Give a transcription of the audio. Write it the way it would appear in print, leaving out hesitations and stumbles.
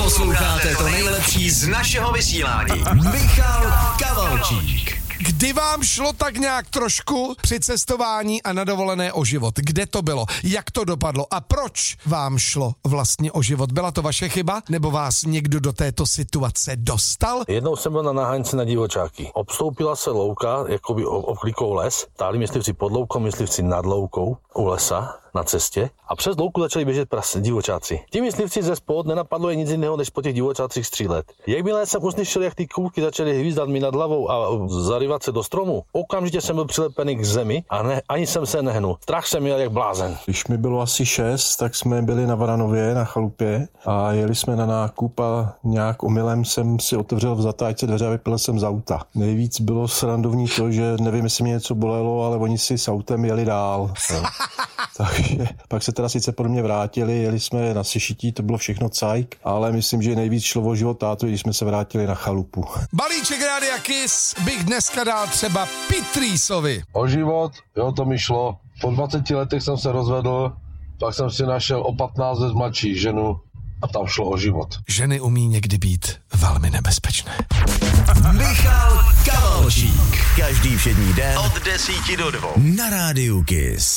Posloucháte to nejlepší z našeho vysílání. Michal Kavalčík. Kdy vám šlo tak nějak trošku při cestování a na dovolené o život? Kde to bylo? Jak to dopadlo? A proč vám šlo vlastně o život? Byla to vaše chyba? Nebo vás někdo do této situace dostal? Jednou jsem byl na Nahaňce na divočáky. Obstoupila se louka, jakoby obklikou les. Táli myslivci pod loukou, myslivci nad loukou u lesa na cestě a přes louku začali běžet divočáci. Ti myslivci ze spod nenapadlo je nic jiného, než po těch divočácích střílet. Jakmile jsem uslyšel, jak ty kůlky začaly hvízdat mi nad hlavou a zaryvat se do stromu, okamžitě jsem byl přilepený k zemi a ani jsem se nehnul. Strach jsem měl jak blázen. Když mi bylo asi 6, tak jsme byli na Varanově na chalupě a jeli jsme na nákup a nějak omylem jsem si otevřel v zatáčce dveře a vypil jsem z auta. Nejvíc bylo srandovní to, že nevím, jestli mě něco bolelo, ale oni si s autem jeli dál. Takže pak se teda sice podle mě vrátili, jeli jsme na sešití, to bylo všechno cajk, ale myslím, že nejvíc šlo o život tátu, když jsme se vrátili na chalupu. Balíček Rádia Kiss bych dneska dal třeba Pitrýsovi. O život, jo, to mi šlo. Po 20 letech jsem se rozvedl, pak jsem si našel o 15 let mladší ženu a tam šlo o život. Ženy umí někdy být velmi nebezpečné. Michal Kavalčík. Každý všední den od 10 do 2 na Rádiu Kiss.